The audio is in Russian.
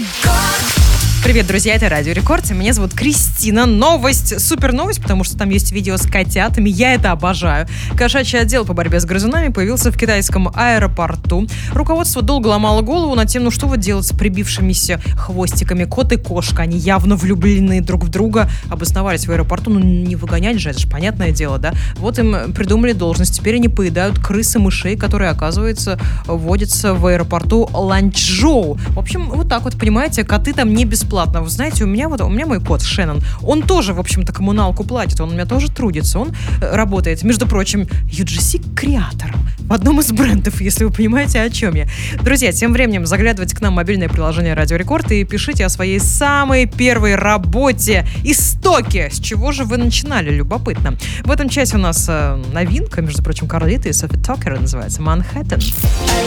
Привет, друзья, это Радио Рекорд. Меня зовут Кристина. Новость, супер новость, потому что там есть видео с котятами. Я это обожаю. Кошачий отдел по борьбе с грызунами появился в китайском аэропорту. Руководство долго ломало голову над тем, что вот делать с прибившимися хвостиками. Кот и кошка, они явно влюблены друг в друга, обосновались в аэропорту. Ну, не выгонять же, это же понятное дело, да? Вот им придумали должность. Теперь они поедают крыс и мышей, которые, оказывается, водятся в аэропорту Ланчжоу. В общем, вот так вот, понимаете, коты там не бесплатно. Вы знаете, у меня мой кот Шеннон, он тоже, в общем-то, коммуналку платит, он у меня тоже трудится, он работает, между прочим, UGC-креатором в одном из брендов, если вы понимаете, о чем я. Друзья, тем временем заглядывайте к нам в мобильное приложение Радио Рекорд и пишите о своей самой первой работе. Истоки! С чего же вы начинали? Любопытно. В этом часе у нас новинка, между прочим, Карлита и Софи Токер называется «Манхэттен».